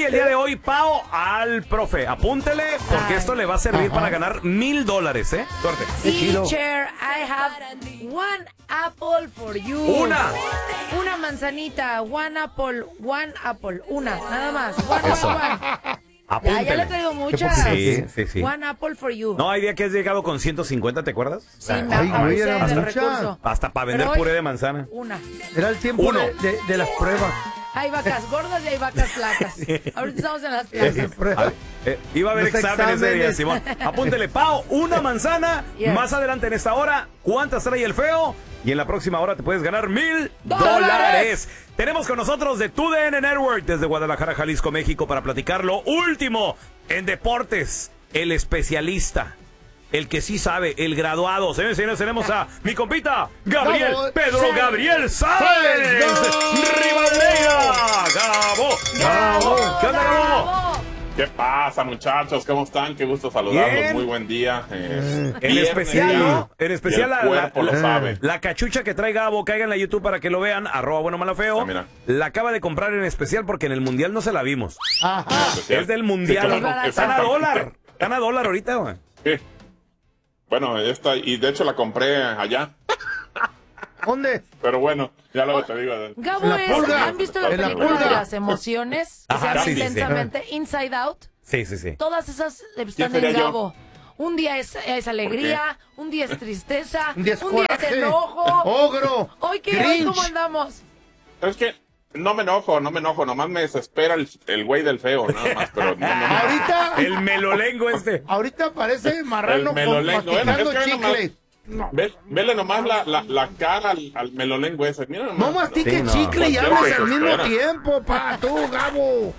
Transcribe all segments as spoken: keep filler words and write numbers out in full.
trae el día de hoy Pao al profe. Apúntele, porque Ay. esto le va a servir Ajá. para ganar mil dólares, ¿eh? Suerte. Teacher, I have one apple for you. Una. Una manzanita. One apple. One apple. Una. Nada más. One, Eso. one, one. Apúntele. Ya, ya le traigo muchas. Sí, sí, sí. One apple for you. No, hay día que has llegado con ciento cincuenta, ¿te acuerdas? Sí, me abusé del recurso. Hasta para vender hoy, puré de manzana. Una. Era el tiempo Uno. de, de, de las pruebas. Hay vacas gordas y hay vacas flacas. Sí. Ahorita estamos en las plazas. A ver, eh, iba a haber Los exámenes ese día, exámenes. Simón. Apúntele, Pao, una manzana. Yes. Más adelante en esta hora, ¿cuántas trae el feo? Y en la próxima hora te puedes ganar mil ¡Dólares! dólares. Tenemos con nosotros de T U D N Network desde Guadalajara, Jalisco, México, para platicar lo último en deportes. El especialista, el que sí sabe, el graduado. Señores y señores, tenemos a mi compita, Gabriel, Gabo, Pedro sí. Gabriel Sáenz. Rivadeneira. Gabo, Gabo. ¿Qué onda, Gabo? ¿Qué pasa, muchachos? ¿Cómo están? Qué gusto saludarlos. Bien. Muy buen día. Eh, En especial, ¿no? En especial y el la, cuerpo la, lo sabe. la cachucha que trae Gabo, caigan a YouTube para que lo vean, arroba bueno malo feo. Ah, mira. La acaba de comprar en especial porque en el mundial no se la vimos. Ajá. Es del mundial. Sí, claro, Están a exactamente. dólar. Están a dólar ahorita, güey. Sí. Bueno, esta, y de hecho la compré allá. ¿Dónde? Pero bueno, ya luego te digo. Gabo La es, pulga. ¿han visto la En la película pulga. de las emociones? Que se Ajá, llama sí, sí, sí. intensamente Inside Out. Sí, sí, sí. Todas esas están sería en yo? Gabo. Un día es, es alegría, un día es tristeza, Un día es un día es coraje. enojo. Ogro. Hoy qué, hoy Grinch. cómo andamos. Es que no me enojo, no me enojo. Nomás me desespera el, el güey del feo, nada más. Pero no, no, no. Ahorita, El melolengo este. ahorita parece marrano El melolengo. con- Bueno, masticando es que nomás- chicle. No, Ve, vele nomás la, la, la cara al, al melolengo ese. Mira nomás. no mastique Sí, no. chicle y Cualquiera hables se al mismo desespera. tiempo, pa, tú, Gabo.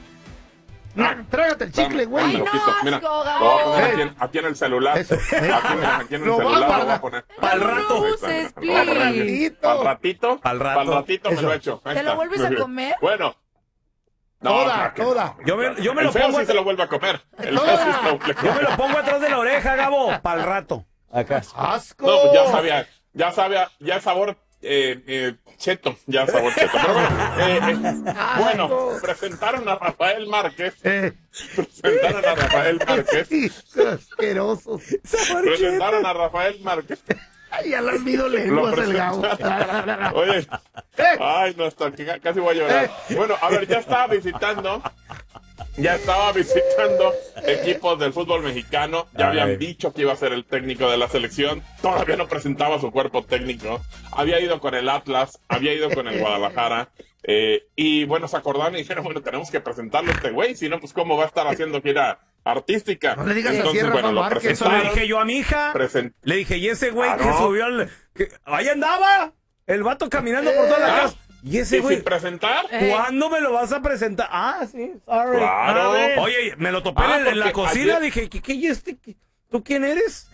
Ah, Trágate el chicle, Dame, güey. dame Ay, poquito. no, Mira, asco, lo Gabo. voy a poner Hey. aquí en, aquí en el celular. Eso. Aquí, en- aquí en el Lo va a celular lo voy a guardar. poner. Pa'l No rato. lo uses, Lo voy a poner please. aquí. Pa'l ratito. Pa'l rato. Pa'l ratito me Eso. lo echo. Ahí ¿Te lo está. vuelves Muy a bien. comer? Bueno. No, Toda, claro que toda. no. Yo me, yo me El lo feo pongo sí se lo vuelve a comer. El feo sí se lo vuelve a Yo me comer. lo pongo atrás de la oreja, Gabo, pa'l rato. Acá. Asco. No, pues ya sabía, ya sabía, ya es sabor eh, eh, cheto, ya es sabor cheto. Pero bueno, eh, eh, bueno, presentaron a Rafael Márquez, Eh, presentaron a Rafael Márquez, hijos asquerosos. presentaron a Rafael Márquez. Ay, ya le olvido lenguas Lo el Gabo. Oye, Eh. ay, no, hasta que ca- casi voy a llorar. Bueno, a ver, ya estaba visitando, ya estaba visitando equipos del fútbol mexicano. Ya Ay. habían dicho que iba a ser el técnico de la selección. Todavía no presentaba su cuerpo técnico. Había ido con el Atlas, había ido con el Guadalajara. Eh, y bueno, se acordaron y dijeron, bueno, tenemos que presentarlo a este güey, si no, pues cómo va a estar haciendo gira artística. No le digas así Entonces, a Rafa bueno, lo Márquez, Eso le presentaron. dije yo a mi hija. Present- Le dije, ¿y ese güey Ah, que no. subió al... que- ahí andaba el vato caminando por toda la Ah, casa. ¿Y ese ¿Y güey? sin presentar? Eh. ¿Cuándo me lo vas a presentar? Ah, sí, sorry. Claro. A ver. Oye, me lo topé Ah, en, en la porque cocina. ayer- Dije, ¿qué, qué y este? ¿Qué- ¿Tú quién eres?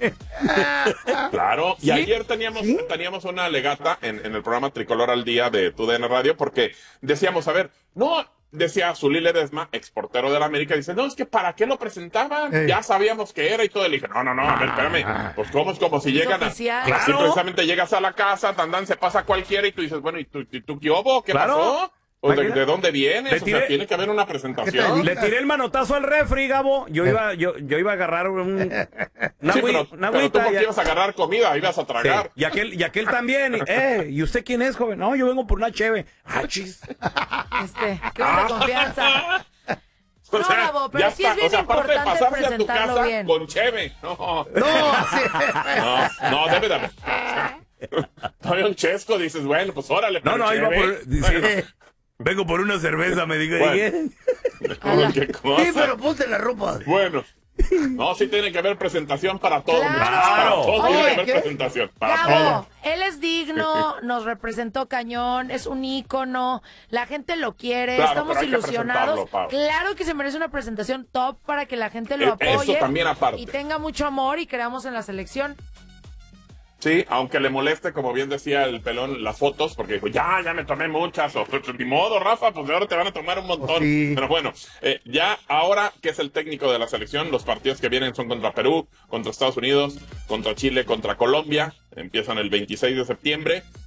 Claro, y ¿Sí? ayer teníamos, teníamos una legata en, en el programa Tricolor al Día de Tu D N Radio, porque decíamos, a ver, no, decía Zulí Ledesma, exportero de la América, dice, no, es que ¿para qué lo presentaban? Eh. Ya sabíamos que era y todo. Le dije, no, no, no, a ver, espérame, pues cómo es como si Es llegan a... oficial. Así Claro. precisamente llegas a la casa, tandan, se pasa cualquiera y tú dices, bueno, ¿y tú, y tú qué hubo? ¿Qué Claro. pasó? O de, Imagina- ¿De dónde vienes? Le O tiré- sea, tiene que haber una presentación. Le tiré el manotazo al refri, Gabo. Yo iba, yo, yo iba a agarrar un, una, Sí, agüi- pero, una pero tú agüita. porque y- ibas a agarrar comida, ibas a sí. tragar. Y aquel, y aquel también. y, eh, ¿y usted quién es, joven? No, yo vengo por una cheve. Ah, chis. Este, qué buena confianza. O No, sea, Gabo, pero ya sí es está. bien O sea, aparte de importante pasarse a tu presentarlo casa bien. con cheve. No, No, sí. no, no, debe de haber. Todavía un chesco, dices, bueno, pues órale. No, pero no, iba cheve. por. dice, vengo por una cerveza, me dijo. Bueno. ¿qué? Bueno, qué cosa. Sí, pero ponte la ropa. Bueno. No, sí tiene que haber presentación para todos. Claro. muchachos, Para todos tiene que Oye, haber ¿qué? presentación. Para Gabo, todos. él es digno, nos representó cañón, es un ícono, la gente lo quiere, Claro, estamos pero hay que ilusionados. presentarlo, Pau. Claro que se merece una presentación top para que la gente lo Eh, apoye eso también aparte. y tenga mucho amor y creamos en la selección. Sí, aunque le moleste, como bien decía el pelón, las fotos, porque dijo, ya, ya me tomé muchas, o pues, ni modo, Rafa, pues ahora te van a tomar un montón. Sí. Pero bueno, eh, ya ahora que es el técnico de la selección, los partidos que vienen son contra Perú, contra Estados Unidos, contra Chile, contra Colombia, empiezan el veintiséis de septiembre,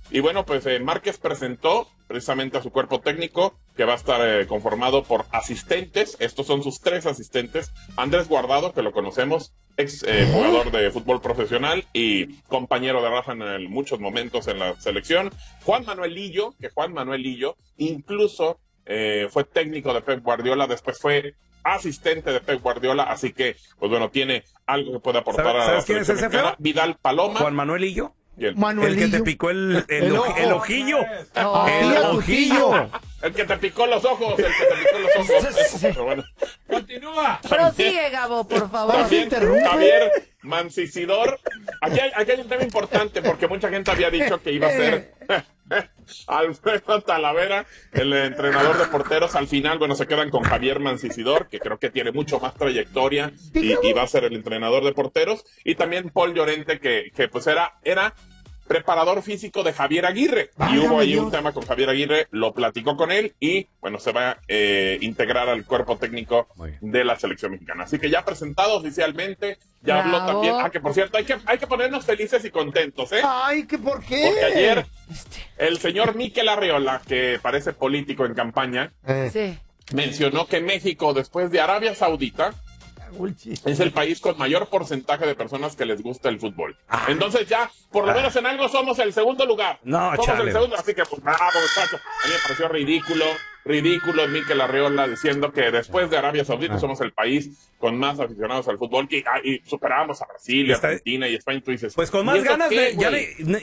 Y bueno, pues eh, Márquez presentó precisamente a su cuerpo técnico, que va a estar eh, conformado por asistentes. Estos son sus tres asistentes. Andrés Guardado, que lo conocemos, ex eh, jugador de fútbol profesional y compañero de Rafa en el, muchos momentos en la selección. Juan Manuel Lillo, que Juan Manuel Lillo incluso eh, fue técnico de Pep Guardiola, después fue asistente de Pep Guardiola, así que, pues bueno, tiene algo que puede aportar ¿Sabes, a ¿sabes la quién es selección ese mexicana. feo? Vidal Paloma. Juan Manuel Lillo. Y el, Manuelillo. El que te picó el, el, El ojo- ojo. el ojillo. Oh. El Tía, tu ojillo. tío. el que te picó los ojos, el que te picó los ojos. Sí. Pero bueno. Continúa. Prosigue, Gabo, por favor. También interrumpe. Javier Mancisidor. Aquí hay, aquí hay un tema importante porque mucha gente había dicho que iba a ser Alfredo Talavera, el entrenador de porteros. Al final, bueno, se quedan con Javier Mancisidor, que creo que tiene mucho más trayectoria y, y va a ser el entrenador de porteros. Y también Paul Llorente, que, que pues era, era preparador físico de Javier Aguirre. Y Válgame hubo ahí Dios. un tema con Javier Aguirre, lo platicó con él y, bueno, se va a eh, integrar al cuerpo técnico Muy bien. de la selección mexicana. Así que ya presentado oficialmente, ya habló Bravo. también. Ah, que por cierto, hay que, hay que ponernos felices y contentos, ¿eh? Ay, ¿qué por qué? Porque ayer el señor Mikel Arriola, que parece político en campaña, Eh, Sí. mencionó que México, después de Arabia Saudita, Ulchi. es el país con mayor porcentaje de personas que les gusta el fútbol. Ah. Entonces ya, por lo menos en algo somos el segundo lugar. No, somos chale. el segundo, así que pues bravo, muchachos. A mí me pareció ridículo, ridículo Mikel Arriola diciendo que después de Arabia Saudita Ah. somos el país con más aficionados al fútbol, que, ah, y superamos a Brasil y Está- Argentina y España. Tú dices, Pues con ¿y más eso ganas, qué, de- ya güey? le-